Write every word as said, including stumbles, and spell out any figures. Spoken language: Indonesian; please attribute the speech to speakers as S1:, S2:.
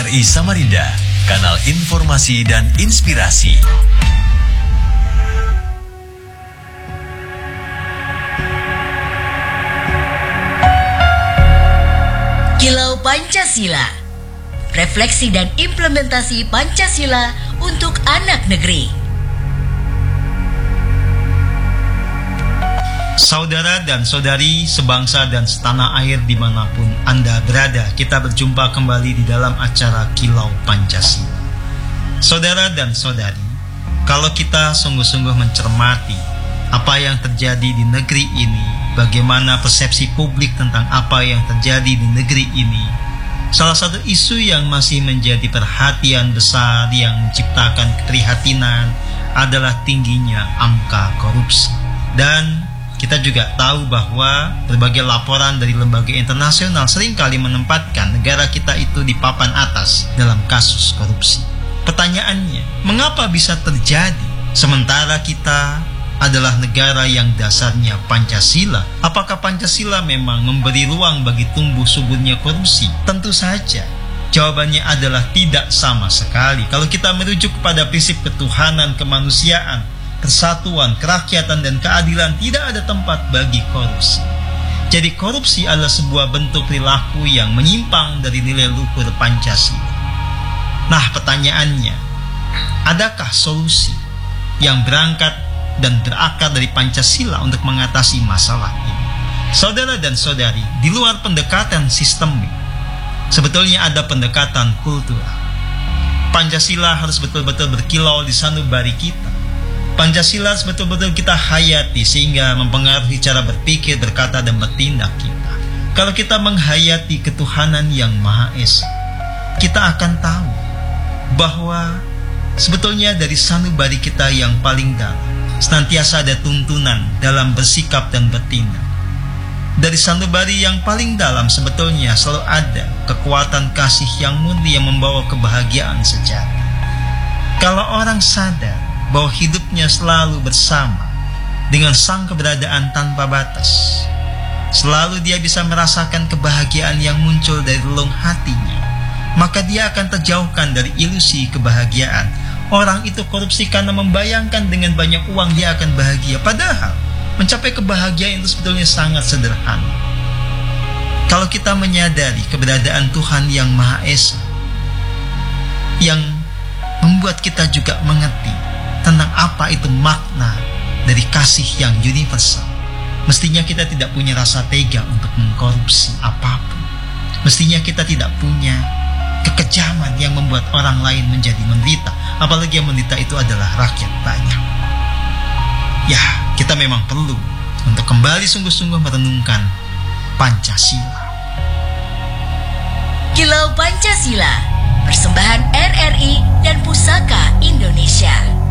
S1: R I Samarinda, kanal informasi dan inspirasi.
S2: Kilau Pancasila, refleksi dan implementasi Pancasila untuk anak negeri.
S3: Saudara dan saudari sebangsa dan setanah air dimanapun Anda berada, kita berjumpa kembali di dalam acara Kilau Pancasila. Saudara dan saudari, kalau kita sungguh-sungguh mencermati apa yang terjadi di negeri ini, bagaimana persepsi publik tentang apa yang terjadi di negeri ini, salah satu isu yang masih menjadi perhatian besar yang menciptakan keprihatinan adalah tingginya angka korupsi. Dan kita juga tahu bahwa berbagai laporan dari lembaga internasional seringkali menempatkan negara kita itu di papan atas dalam kasus korupsi. Pertanyaannya, mengapa bisa terjadi sementara kita adalah negara yang dasarnya Pancasila? Apakah Pancasila memang memberi ruang bagi tumbuh suburnya korupsi? Tentu saja jawabannya adalah tidak sama sekali. Kalau kita merujuk kepada prinsip ketuhanan, kemanusiaan, persatuan, kerakyatan, dan keadilan, tidak ada tempat bagi korupsi. Jadi korupsi adalah sebuah bentuk perilaku yang menyimpang dari nilai luhur Pancasila. Nah, pertanyaannya, adakah solusi yang berangkat dan berakar dari Pancasila untuk mengatasi masalah ini? Saudara dan saudari, di luar pendekatan sistemik, sebetulnya ada pendekatan kultural. Pancasila harus betul-betul berkilau di sanubari kita. Pancasila harus betul-betul kita hayati sehingga mempengaruhi cara berpikir, berkata, dan bertindak kita. Kalau kita menghayati ketuhanan yang Maha Esa, kita akan tahu bahwa sebetulnya dari sanubari kita yang paling dalam senantiasa ada tuntunan dalam bersikap dan bertindak. Dari sanubari yang paling dalam sebetulnya selalu ada kekuatan kasih yang murni yang membawa kebahagiaan sejati. Kalau orang sadar bahwa hidupnya selalu bersama dengan sang keberadaan tanpa batas, selalu dia bisa merasakan kebahagiaan yang muncul dari relung hatinya, maka dia akan terjauhkan dari ilusi kebahagiaan. Orang itu korupsi karena membayangkan dengan banyak uang dia akan bahagia, padahal mencapai kebahagiaan itu sebetulnya sangat sederhana. Kalau kita menyadari keberadaan Tuhan yang Maha Esa, yang membuat kita juga mengerti tentang apa itu makna dari kasih yang universal, mestinya kita tidak punya rasa tega untuk mengkorupsi apapun. Mestinya kita tidak punya kekejaman yang membuat orang lain menjadi menderita, apalagi yang menderita itu adalah rakyat banyak. Ya, kita memang perlu untuk kembali sungguh-sungguh merenungkan Pancasila.
S2: Kilau Pancasila, persembahan R R I dan Pusaka Indonesia.